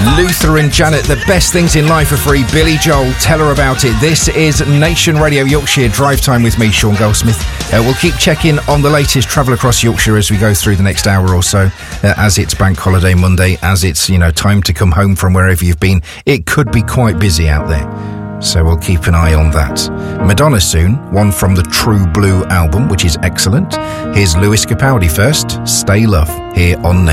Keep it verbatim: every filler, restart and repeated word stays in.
Luther and Janet, the best things in life are free. Billy Joel, tell her about it. This is Nation Radio Yorkshire Drive Time with me, Sean Goldsmith. Uh, we'll keep checking on the latest travel across Yorkshire as we go through the next hour or so, uh, as it's Bank Holiday Monday, as it's, you know, time to come home from wherever you've been. It could be quite busy out there, so we'll keep an eye on that. Madonna soon, one from the True Blue album, which is excellent. Here's Lewis Capaldi first, Stay Love, here on Nation.